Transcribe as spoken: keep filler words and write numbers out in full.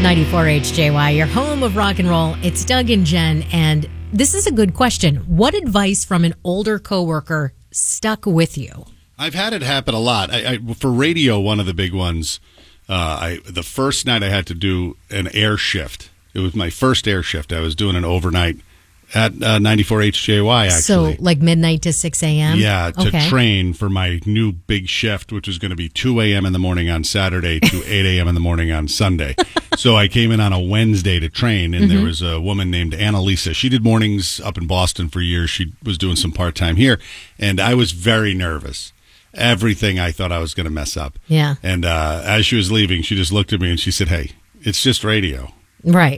ninety-four H J Y, your home of rock and roll. It's Doug and Jen, and this is a good question. What advice from an older coworker stuck with you? I've had it happen a lot. I, I, for radio, one of the big ones, uh, I, the first night I had to do an air shift. It was my first air shift. I was doing an overnight at uh, ninety-four H J Y, actually. So, like midnight to six a.m.? Yeah, to okay. train for my new big shift, which was going to be two a.m. in the morning on Saturday to eight a.m. in the morning on Sunday. So I came in on a Wednesday to train, and mm-hmm. there was a woman named Annalisa. She did mornings up in Boston for years. She was doing some part-time here, and I was very nervous. Everything I thought I was going to mess up. Yeah. And uh, as she was leaving, she just looked at me and she said, "Hey, it's just radio." Right.